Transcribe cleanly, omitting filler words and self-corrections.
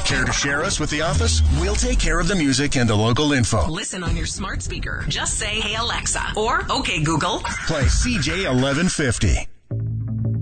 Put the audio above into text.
Care to share us with the office? We'll take care of the music and the local info. Listen on your smart speaker. Just say, "Hey Alexa," or "Okay Google." Play CJ 1150.